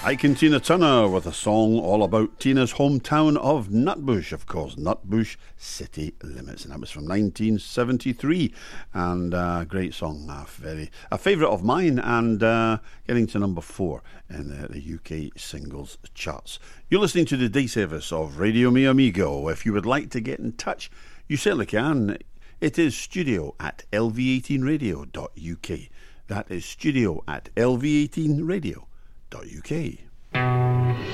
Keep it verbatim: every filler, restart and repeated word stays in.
Ike and Tina Turner with a song all about Tina's hometown of Nutbush, of course, Nutbush City Limits, and that was from nineteen seventy-three, and a uh, great song, a very a favourite of mine, and uh, getting to number four in the, the U K singles charts. You're listening to the day service of Radio Mi Amigo. If you would like to get in touch, you certainly can. It is studio at L V eighteen radio dot U K. That is studio at L V eighteen radio dot U K.